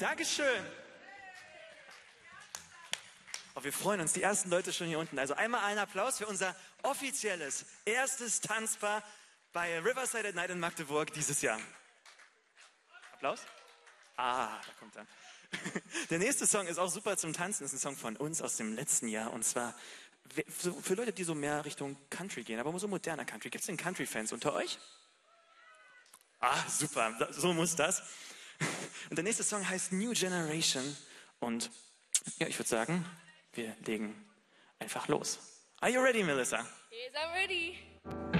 Dankeschön. Oh, wir freuen uns, die ersten Leute schon hier unten. Also einmal einen Applaus für unser offizielles erstes Tanzpaar bei Riverside at Night in Magdeburg dieses Jahr. Applaus? Da kommt er. Der nächste Song ist auch super zum Tanzen. Das ist ein Song von uns aus dem letzten Jahr. Und zwar für Leute, die so mehr Richtung Country gehen, aber so moderner Country. Gibt es denn Country-Fans unter euch? Super, so muss das. Und der nächste Song heißt New Generation. Und ja, ich würde sagen, wir legen einfach los. Are you ready, Melissa? Yes, I'm ready.